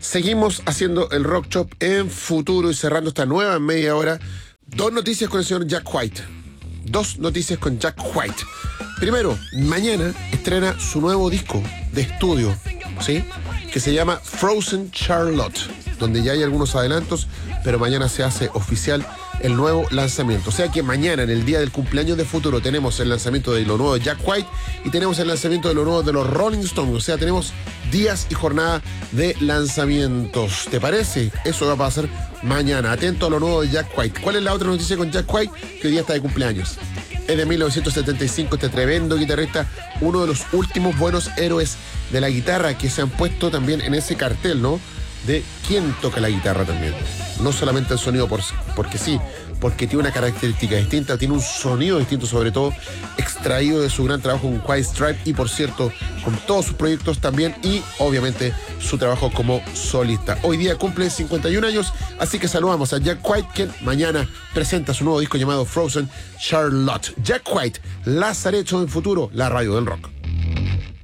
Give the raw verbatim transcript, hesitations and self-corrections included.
Seguimos haciendo el Rock Shop en futuro y cerrando esta nueva media hora. Dos noticias con el señor Jack White. Dos noticias con Jack White. Primero, mañana estrena su nuevo disco de estudio, ¿sí? Que se llama Frozen Charlotte, donde ya hay algunos adelantos, pero mañana se hace oficial el nuevo lanzamiento. O sea que mañana, en el día del cumpleaños de Futuro, tenemos el lanzamiento de lo nuevo de Jack White y tenemos el lanzamiento de lo nuevo de los Rolling Stones. O sea, tenemos días y jornada de lanzamientos. ¿Te parece? Eso va a pasar mañana. Atento a lo nuevo de Jack White. ¿Cuál es la otra noticia con Jack White? Que hoy día está de cumpleaños. Es de mil novecientos setenta y cinco, este tremendo guitarrista, uno de los últimos buenos héroes de la guitarra que se han puesto también en ese cartel, ¿no? De quién toca la guitarra también. No solamente el sonido por, porque sí, porque tiene una característica distinta, tiene un sonido distinto, sobre todo extraído de su gran trabajo con White Stripe y, por cierto, con todos sus proyectos también y, obviamente, su trabajo como solista. Hoy día cumple cincuenta y un años, así que saludamos a Jack White, quien mañana presenta su nuevo disco llamado Frozen Charlotte. Jack White, Lazareto en Futuro, la radio del rock.